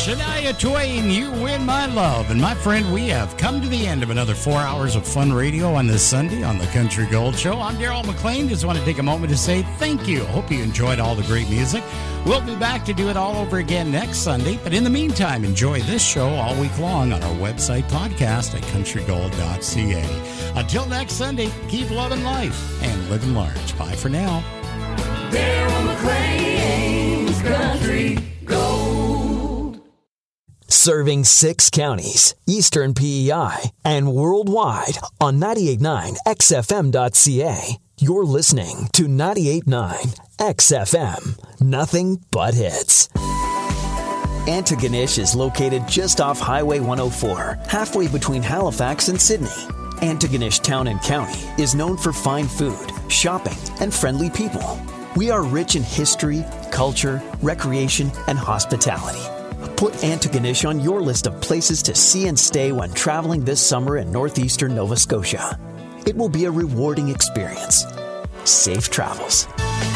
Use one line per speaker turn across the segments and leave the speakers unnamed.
Shania Twain, You Win My Love. And my friend, we have come to the end of another 4 hours of fun radio on this Sunday on the Country Gold Show. I'm Daryl McLean. Just want to take a moment to say thank you. Hope you enjoyed all the great music. We'll be back to do it all over again next Sunday. But in the meantime, enjoy this show all week long on our website podcast at countrygold.ca. Until next Sunday, keep loving life and living large. Bye for now.
Daryl McLean's Country Gold.
Serving 6 counties, Eastern PEI, and worldwide on 98.9 XFM.ca. You're listening to 98.9 XFM. Nothing but hits. Antigonish is located just off Highway 104, halfway between Halifax and Sydney. Antigonish Town and County is known for fine food, shopping, and friendly people. We are rich in history, culture, recreation, and hospitality. Put Antigonish on your list of places to see and stay when traveling this summer in northeastern Nova Scotia. It will be a rewarding experience. Safe travels.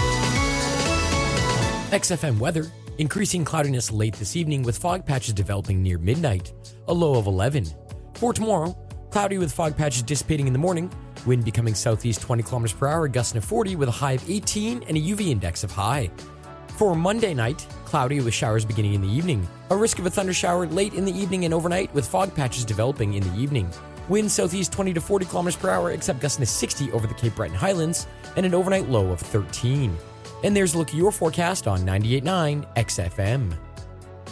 XFM weather. Increasing cloudiness late this evening with fog patches developing near midnight. A low of 11. For tomorrow, cloudy with fog patches dissipating in the morning. Wind becoming southeast 20 km per hour, gusting to 40 with a high of 18 and a UV index of high. For Monday night, cloudy with showers beginning in the evening. A risk of a thunder shower late in the evening and overnight with fog patches developing in the evening. Wind southeast 20 to 40 km per hour, except gusting to 60 over the Cape Breton Highlands, and an overnight low of 13. And there's a look at your forecast on 98.9 XFM.